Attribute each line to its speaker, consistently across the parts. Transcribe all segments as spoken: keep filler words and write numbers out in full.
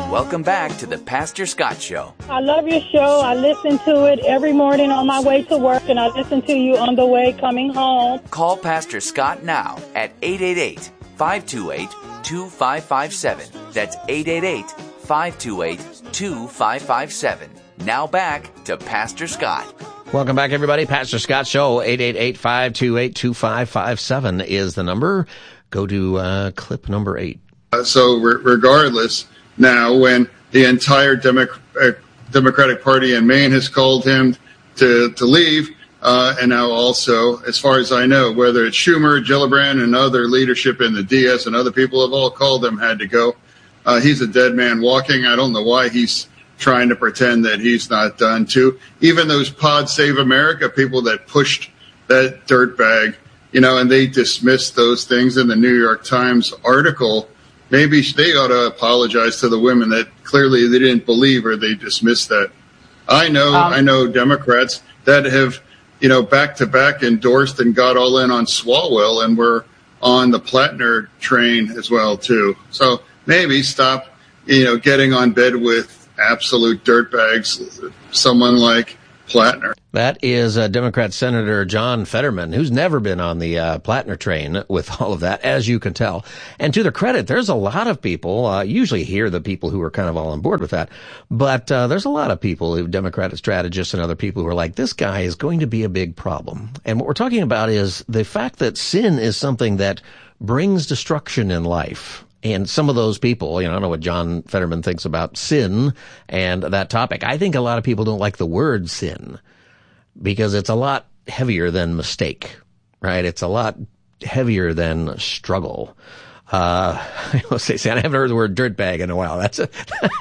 Speaker 1: Welcome back to the Pastor Scott Show.
Speaker 2: I love your show. I listen to it every morning on my way to work, and I listen to you on the way coming home.
Speaker 1: Call Pastor Scott now at eight eight eight, five two eight, two five five seven. That's eight eight eight, five two eight, two five five seven. Now back to Pastor Scott.
Speaker 3: Welcome back, everybody. Pastor Scott Show, eight eight eight, five two eight, two five five seven is the number. Go to uh, clip number eight.
Speaker 4: Uh, so re- regardless, now when the entire Demo- uh, Democratic Party in Maine has called him to, to leave, uh, and now also, as far as I know, whether it's Schumer, Gillibrand, and other leadership in the D S and other people have all called him, had to go. Uh, he's a dead man walking. I don't know why he's trying to pretend that he's not done too. Even those Pod Save America people that pushed that dirtbag, you know, and they dismissed those things in the New York Times article. Maybe they ought to apologize to the women that clearly they didn't believe or they dismissed that. I know, um, I know Democrats that have, you know, back to back endorsed and got all in on Swalwell and were on the Plattner train as well too. So maybe stop, you know, getting on bed with absolute dirtbags, someone like Plattner.
Speaker 3: That is uh, Democrat Senator John Fetterman, who's never been on the uh, Plattner train with all of that, as you can tell. And to their credit, there's a lot of people, uh, usually hear the people who are kind of all on board with that, but uh, there's a lot of people, Democratic strategists and other people who are like, this guy is going to be a big problem. And what we're talking about is the fact that sin is something that brings destruction in life. And some of those people, you know, I don't know what John Fetterman thinks about sin and that topic. I think a lot of people don't like the word sin because it's a lot heavier than mistake, right? It's a lot heavier than struggle. Uh, I will say, I haven't heard the word dirtbag in a while. That's a,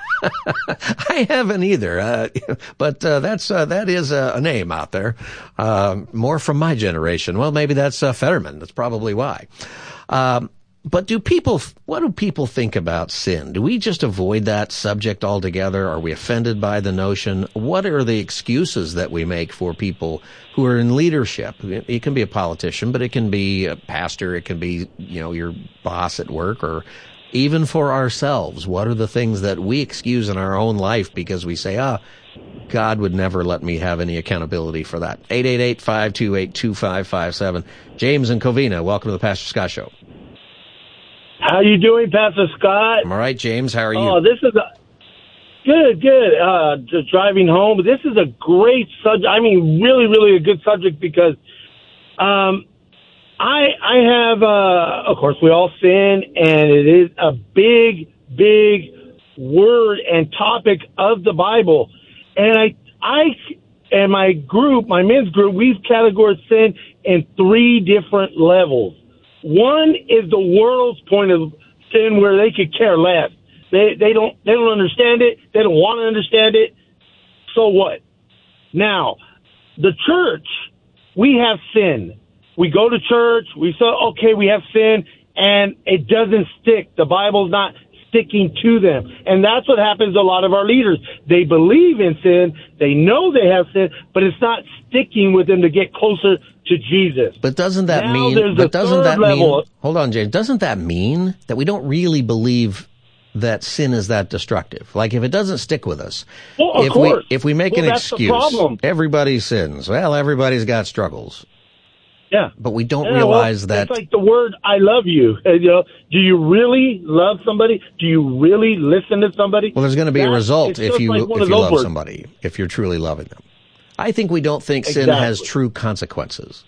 Speaker 3: I haven't either. Uh, but, uh, that's, uh, that is a, a name out there. Uh, more from my generation. Well, maybe that's, uh, Fetterman. That's probably why. Um, But do people, what do people think about sin? Do we just avoid that subject altogether? Are we offended by the notion? What are the excuses that we make for people who are in leadership? It can be a politician, but it can be a pastor. It can be, you know, your boss at work, or even for ourselves. What are the things that we excuse in our own life because we say, ah, God would never let me have any accountability for that? eight eight eight, five two eight, two five five seven. James and Covina, welcome to the Pastor Scott Show.
Speaker 5: How you doing, Pastor Scott?
Speaker 3: I'm all right, James. How are you?
Speaker 5: Oh, this is a good, good. Uh, just driving home. This is a great subject. I mean, really, really a good subject because, um, I I have, uh, of course, we all sin, and it is a big, big word and topic of the Bible. And I, I, and my group, my men's group, we've categorized sin in three different levels. One is the world's point of sin, where they could care less. They they don't they don't understand it. They don't want to understand it. So what? Now, the church, we have sin. We go to church. We say, okay, we have sin, and it doesn't stick. The Bible's not sticking to them, and that's what happens to a lot of our leaders. They believe in sin. They know they have sin, but it's not sticking with them to get closer to Jesus.
Speaker 3: But doesn't that
Speaker 5: now
Speaker 3: mean, but doesn't that
Speaker 5: level.
Speaker 3: mean, hold on, James, doesn't that mean that we don't really believe that sin is that destructive? Like, if it doesn't stick with us,
Speaker 5: well, of
Speaker 3: if
Speaker 5: course.
Speaker 3: we, if we make
Speaker 5: well,
Speaker 3: an
Speaker 5: that's
Speaker 3: excuse,
Speaker 5: the problem.
Speaker 3: Everybody sins. Well, everybody's got struggles.
Speaker 5: Yeah.
Speaker 3: But we don't
Speaker 5: yeah,
Speaker 3: realize
Speaker 5: well,
Speaker 3: that.
Speaker 5: It's like the word, I love you. You know, do you really love somebody? Do you really listen to somebody?
Speaker 3: Well, there's going to be
Speaker 5: that,
Speaker 3: a result if you,
Speaker 5: like
Speaker 3: if you love
Speaker 5: words.
Speaker 3: somebody, if you're truly loving them. I think we don't think
Speaker 5: exactly.
Speaker 3: sin has true consequences.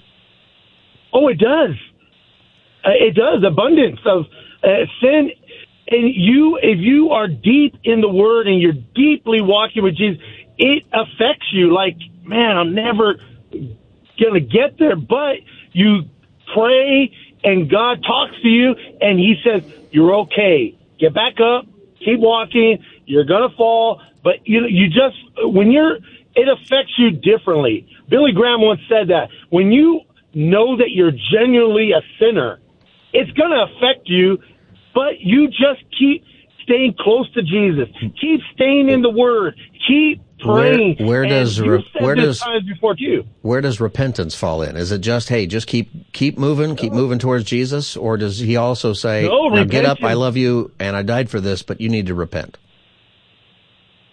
Speaker 5: Oh, it does. Uh, it does. Abundance of uh, sin. And you, if you are deep in the Word and you're deeply walking with Jesus, it affects you. Like, man, I'm never going to get there. But you pray and God talks to you and He says, you're okay. Get back up. Keep walking. You're going to fall. But you, you just, when you're, it affects you differently. Billy Graham once said that when you know that you're genuinely a sinner, it's going to affect you, but you just keep staying close to Jesus. Keep staying in the Word. Keep praying.
Speaker 3: Where, where does re, where does
Speaker 5: before too.
Speaker 3: where does repentance fall in? Is it just, hey, just keep keep moving, keep no. moving towards Jesus, or does He also say,
Speaker 5: no,
Speaker 3: now get up, I love you, and I died for this, but you need to repent?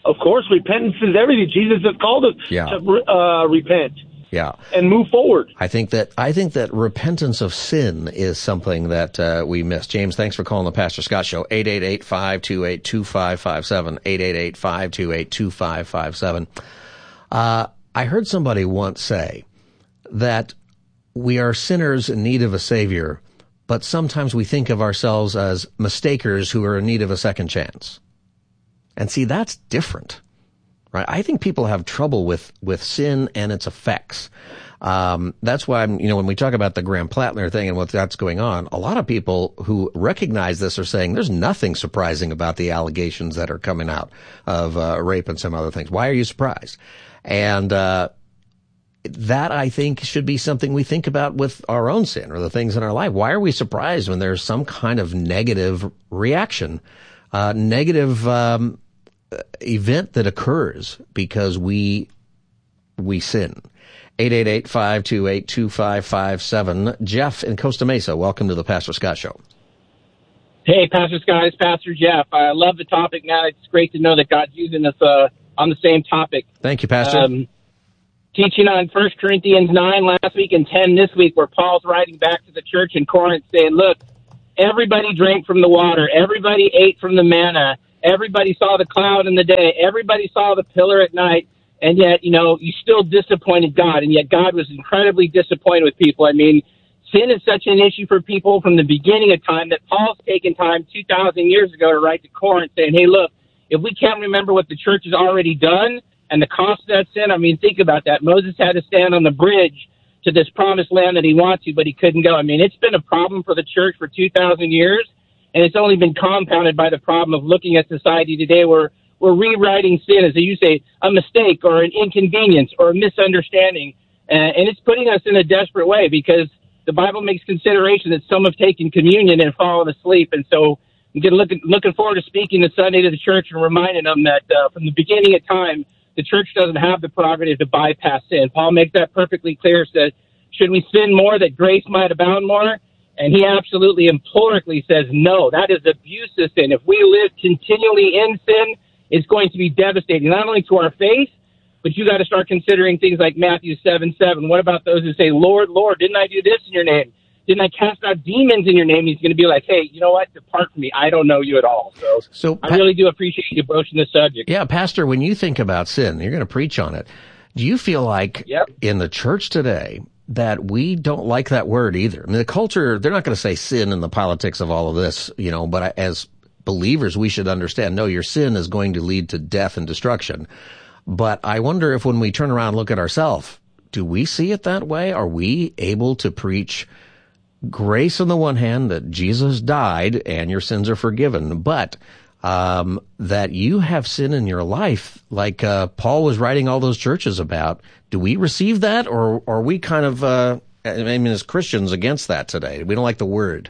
Speaker 5: Of course, repentance is everything. Jesus has called us
Speaker 3: yeah.
Speaker 5: to uh, repent.
Speaker 3: Yeah.
Speaker 5: And move forward.
Speaker 3: I think that I think that repentance of sin is something that uh, we miss. James, thanks for calling the Pastor Scott Show. eight eight eight, five two eight, two five five seven. eight eight eight, five two eight, two five five seven. Uh, I heard somebody once say that we are sinners in need of a Savior, but sometimes we think of ourselves as mistakers who are in need of a second chance. And see, that's different. Right. I think people have trouble with, with sin and its effects. Um, that's why, I'm, you know, when we talk about the Graham Plattner thing and what that's going on, a lot of people who recognize this are saying there's nothing surprising about the allegations that are coming out of uh, rape and some other things. Why are you surprised? And uh, that, I think, should be something we think about with our own sin or the things in our life. Why are we surprised when there's some kind of negative reaction, uh, negative um event that occurs because we we sin? eight eight eight, five two eight, two five five seven. Jeff in Costa Mesa, welcome to the Pastor Scott Show.
Speaker 6: Hey, Pastor Scott, it's Pastor Jeff. I love the topic, man. It's great to know that God's using us uh, on the same topic.
Speaker 3: Thank you, Pastor. Um,
Speaker 6: teaching on First Corinthians nine last week and ten this week, where Paul's writing back to the church in Corinth saying, look, everybody drank from the water. Everybody ate from the manna. Everybody saw the cloud in the day. Everybody saw the pillar at night. And yet, you know, you still disappointed God. And yet God was incredibly disappointed with people. I mean, sin is such an issue for people from the beginning of time that Paul's taken time two thousand years ago to write to Corinth saying, hey, look, if we can't remember what the church has already done and the cost of that sin, I mean, think about that. Moses had to stand on the bridge to this promised land that he wanted to, but he couldn't go. I mean, it's been a problem for the church for two thousand years. And it's only been compounded by the problem of looking at society today where we're rewriting sin as you say, a mistake or an inconvenience or a misunderstanding. Uh, and it's putting us in a desperate way because the Bible makes consideration that some have taken communion and fallen asleep. And so I'm looking, looking forward to speaking this Sunday to the church and reminding them that uh, from the beginning of time, the church doesn't have the prerogative to bypass sin. Paul makes that perfectly clear, says, should we sin more that grace might abound more? And he absolutely emphatically says, no, that is abuse of sin. If we live continually in sin, it's going to be devastating, not only to our faith, but you got to start considering things like Matthew seven seven. What about those who say, Lord, Lord, didn't I do this in your name? Didn't I cast out demons in your name? He's going to be like, hey, you know what? Depart from me. I don't know you at all. So, so I really do appreciate you broaching the subject.
Speaker 3: Yeah, Pastor, when you think about sin, you're going to preach on it. Do you feel like yep. in the church today that we don't like that word either? I mean, the culture, they're not going to say sin in the politics of all of this, you know, but as believers, we should understand, no, your sin is going to lead to death and destruction. But I wonder if when we turn around and look at ourselves, do we see it that way? Are we able to preach grace on the one hand, that Jesus died and your sins are forgiven, but um, that you have sin in your life, like uh, Paul was writing all those churches about? Do we receive that, or, or are we kind of, uh, I mean, as Christians, against that today? We don't like the word.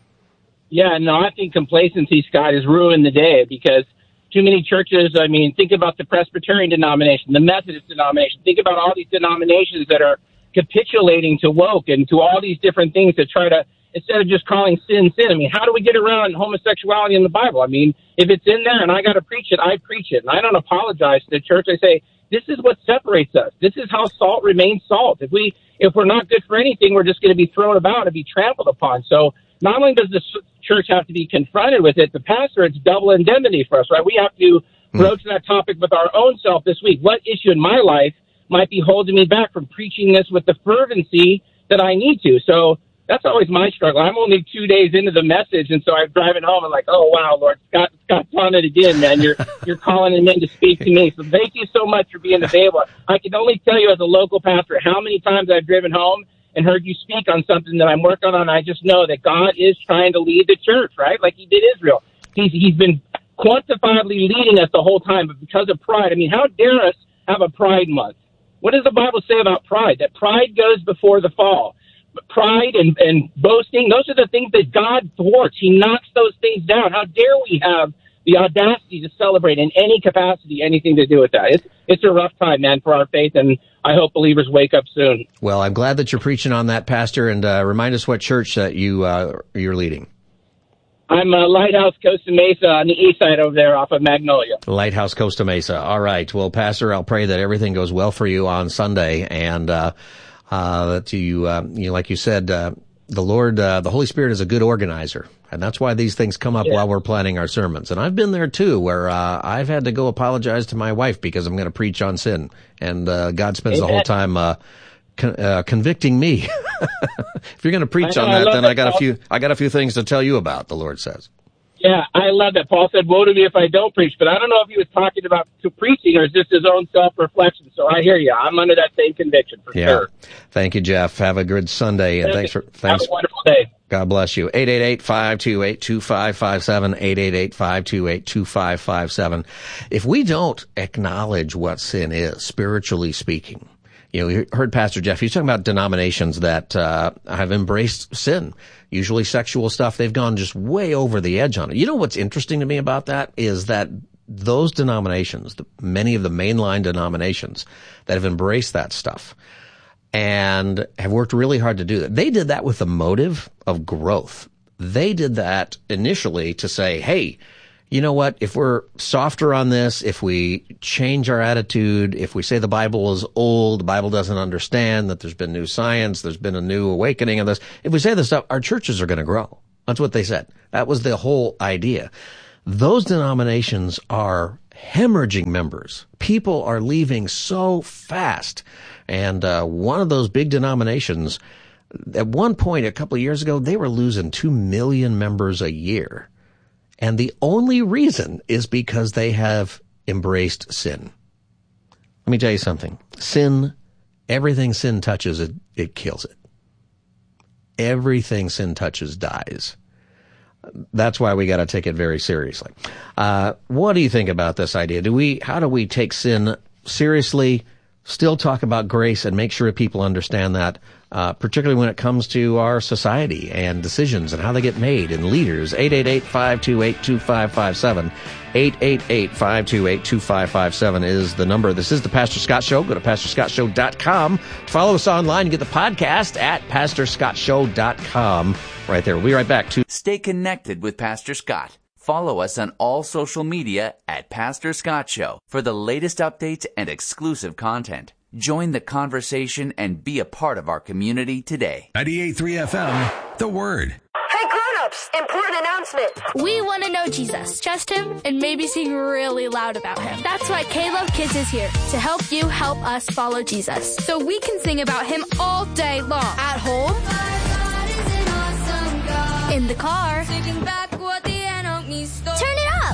Speaker 6: Yeah, no, I think complacency, Scott, has ruined the day because too many churches, I mean, think about the Presbyterian denomination, the Methodist denomination. Think about all these denominations that are capitulating to woke and to all these different things to try to, instead of just calling sin, sin. I mean, how do we get around homosexuality in the Bible? I mean, if it's in there and I got to preach it, I preach it. And I don't apologize to the church. I say, this is what separates us. This is how salt remains salt. If we, if we're not good for anything, we're just going to be thrown about and be trampled upon. So not only does the church have to be confronted with it, the pastor, it's double indemnity for us, right? We have to broach that topic with our own self this week. What issue in my life might be holding me back from preaching this with the fervency that I need to? So that's always my struggle. I'm only two days into the message, and so I'm driving home and like, oh, wow, Lord, Scott, Scott's on it again, man. You're you're calling him in to speak to me. So thank you so much for being available. I can only tell you as a local pastor how many times I've driven home and heard you speak on something that I'm working on. I just know that God is trying to lead the church, right? Like he did Israel. He's He's been quantifiably leading us the whole time, but because of pride, I mean, how dare us have a pride month? What does the Bible say about pride? That pride goes before the fall. Pride and, and boasting, those are the things that God thwarts. He knocks those things down. How dare we have the audacity to celebrate in any capacity anything to do with that? It's, it's a rough time, man, for our faith, and I hope believers wake up soon.
Speaker 3: Well, I'm glad that you're preaching on that, Pastor, and uh, remind us what church that you, uh, you're leading.
Speaker 6: I'm uh, Lighthouse Costa Mesa on the east side over there off of Magnolia.
Speaker 3: Lighthouse Costa Mesa. All right. Well, Pastor, I'll pray that everything goes well for you on Sunday, and uh, uh, that you, uh, you know, like you said, uh, the Lord, uh, the Holy Spirit is a good organizer, and that's why these things come up yeah. while we're planning our sermons. And I've been there too, where uh, I've had to go apologize to my wife because I'm going to preach on sin, and uh, God spends Amen. the whole time uh, con- uh, convicting me. If you're going to preach
Speaker 6: I know,
Speaker 3: on that, then
Speaker 6: that,
Speaker 3: I got
Speaker 6: Paul.
Speaker 3: a few. I got a few things to tell you about. The Lord says.
Speaker 6: Yeah, I love that. Paul said, "Woe to me if I don't preach." But I don't know if he was talking about to preaching or just his own self-reflection. So I hear you. I'm under that same conviction for
Speaker 3: yeah.
Speaker 6: sure.
Speaker 3: Thank you, Jeff. Have a good Sunday, and thanks for thanks.
Speaker 6: Have a wonderful day.
Speaker 3: God bless you. eight eight eight, five two eight, two five five seven, eight eight eight, five two eight, two five five seven. If we don't acknowledge what sin is, spiritually speaking, you know, you heard Pastor Jeff, he's talking about denominations that uh have embraced sin, usually sexual stuff. They've gone just way over the edge on it. You know what's interesting to me about that is that those denominations, the, many of the mainline denominations that have embraced that stuff and have worked really hard to do that, they did that with the motive of growth. They did that initially to say, hey, you know what, if we're softer on this, if we change our attitude, if we say the Bible is old, the Bible doesn't understand, that there's been new science, there's been a new awakening of this, if we say this stuff, our churches are going to grow. That's what they said. That was the whole idea. Those denominations are hemorrhaging members. People are leaving so fast. And uh one of those big denominations, at one point a couple of years ago, they were losing two million members a year. And the only reason is because they have embraced sin. Let me tell you something. Sin, everything sin touches, it, it kills it. Everything sin touches dies. That's why we got to take it very seriously. Uh, what do you think about this idea? Do we, how do we take sin seriously, still talk about grace, and make sure people understand that, uh, particularly when it comes to our society and decisions and how they get made and leaders? eight eight eight, five two eight, two five five seven. eight eight eight, five two eight, two five five seven is the number. This is the Pastor Scott Show. Go to pastor scott show dot com. Follow us online and get the podcast at pastor scott show dot com. Right there. We'll be right back to
Speaker 1: Stay connected with Pastor Scott. Follow us on all social media at Pastor Scott Show for the latest updates and exclusive content. Join the conversation and be a part of our community today.
Speaker 7: ninety-eight point three F M, The Word.
Speaker 8: Hey grown-ups, important announcement.
Speaker 9: We want to know Jesus, trust him, and maybe sing really loud about him. That's why K-Love Kids is here to help you help us follow Jesus. So we can sing about him all day long. At home, in the car, turn it up.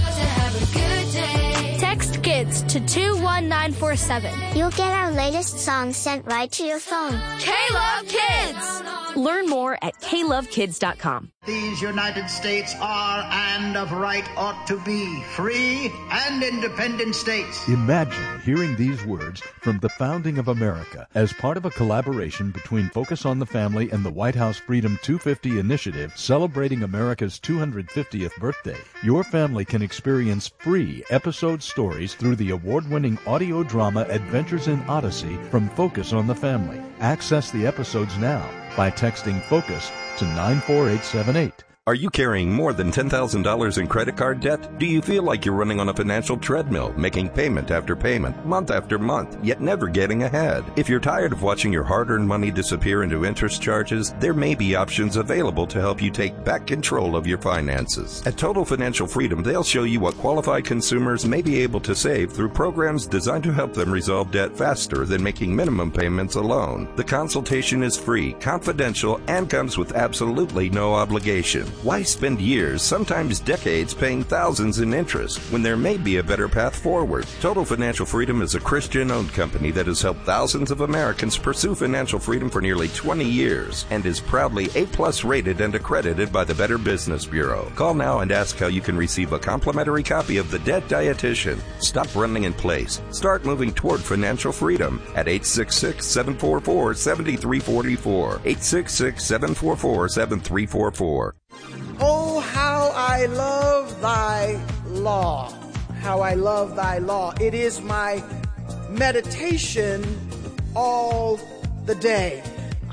Speaker 9: Text KIDS to two one nine four seven.
Speaker 10: You'll get our latest songs sent right to your phone.
Speaker 9: K-Love Kids!
Speaker 11: Learn more at K love kids dot com.
Speaker 12: These United States are and of right ought to be free and independent states.
Speaker 13: Imagine hearing these words from the founding of America as part of a collaboration between Focus on the Family and the White House Freedom two fifty initiative celebrating America's two hundred fiftieth birthday. Your family can experience free episode stories through the award-winning audio drama Adventures in Odyssey from Focus on the Family. Access the episodes now by texting FOCUS to nine four eight seven eight.
Speaker 14: Are you carrying more than ten thousand dollars in credit card debt? Do you feel like you're running on a financial treadmill, making payment after payment, month after month, yet never getting ahead? If you're tired of watching your hard-earned money disappear into interest charges, there may be options available to help you take back control of your finances. At Total Financial Freedom, they'll show you what qualified consumers may be able to save through programs designed to help them resolve debt faster than making minimum payments alone. The consultation is free, confidential, and comes with absolutely no obligation. Why spend years, sometimes decades, paying thousands in interest when there may be a better path forward? Total Financial Freedom is a Christian-owned company that has helped thousands of Americans pursue financial freedom for nearly twenty years and is proudly A-plus rated and accredited by the Better Business Bureau. Call now and ask how you can receive a complimentary copy of The Debt Dietitian. Stop running in place. Start moving toward financial freedom at eight six six, seven four four, seven three four four. eight six six, seven four four, seven three four four.
Speaker 15: Oh, how I love thy law. How I love thy law. It is my meditation all the day.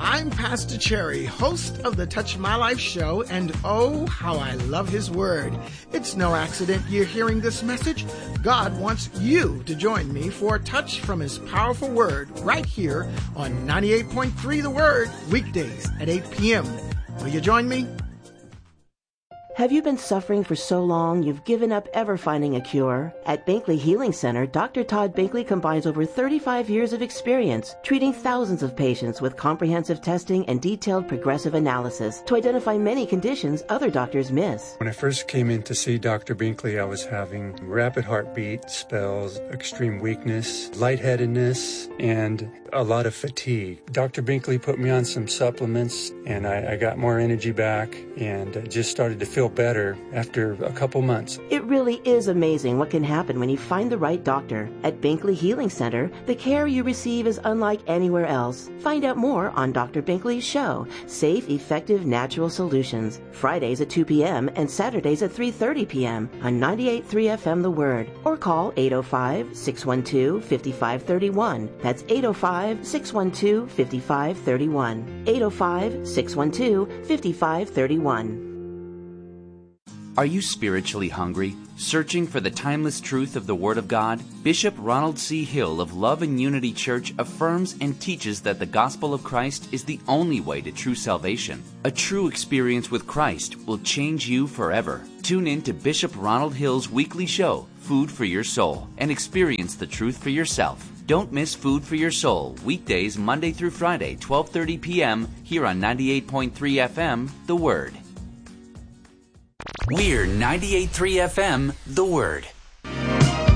Speaker 15: I'm Pastor Cherry, host of the Touch My Life show, and oh, how I love his word. It's no accident you're hearing this message. God wants you to join me for a touch from his powerful word right here on ninety-eight point three The Word, weekdays at eight p.m. Will you join me?
Speaker 16: Have you been suffering for so long you've given up ever finding a cure? At Binkley Healing Center, Doctor Todd Binkley combines over thirty-five years of experience treating thousands of patients with comprehensive testing and detailed progressive analysis to identify many conditions other doctors miss.
Speaker 17: When I first came in to see Doctor Binkley, I was having rapid heartbeat spells, extreme weakness, lightheadedness, and a lot of fatigue. Doctor Binkley put me on some supplements, and I, I got more energy back and just started to feel better after a couple months.
Speaker 16: It really is amazing what can happen when you find the right doctor. At Binkley Healing Center, the care you receive is unlike anywhere else. Find out more on Doctor Binkley's show, Safe, Effective, Natural Solutions, Fridays at two p.m. and Saturdays at three thirty p.m. on ninety-eight point three F M The Word, or call eight oh five, six one two, five five three one. That's eight oh five, six one two, five five three one. eight oh five, six one two, five five three one.
Speaker 1: Are you spiritually hungry, searching for the timeless truth of the Word of God? Bishop Ronald C. Hill of Love and Unity Church affirms and teaches that the gospel of Christ is the only way to true salvation. A true experience with Christ will change you forever. Tune in to Bishop Ronald Hill's weekly show, Food for Your Soul, and experience the truth for yourself. Don't miss Food for Your Soul, weekdays Monday through Friday, twelve thirty p.m. here on ninety-eight point three F M, The Word. We're ninety-eight point three F M, The Word.